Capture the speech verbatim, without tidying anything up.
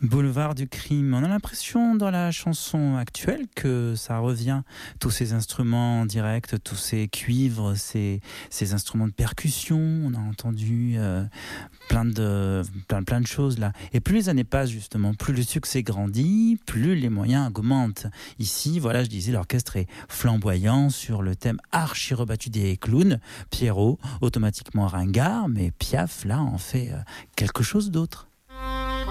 Boulevard du crime. On a l'impression dans la chanson actuelle que ça revient. Tous ces instruments en direct, tous ces cuivres, ces, ces instruments de percussion. On a entendu euh, plein, de, plein, plein de choses là. Et plus les années passent justement, plus le succès grandit, plus les moyens augmentent. Ici, voilà, je disais, l'orchestre est flamboyant sur le thème archi rebattu des clowns. Pierrot, automatiquement ringard, mais Piaf, là, en fait euh, quelque chose d'autre.